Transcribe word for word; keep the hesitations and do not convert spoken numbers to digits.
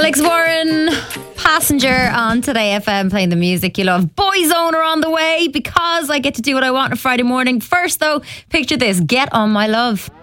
Alex Warren, Passenger on Today F M, playing the music you love. Boyzone are on the way because I get to do what I want on a Friday morning. First though, picture this, Get On My Love.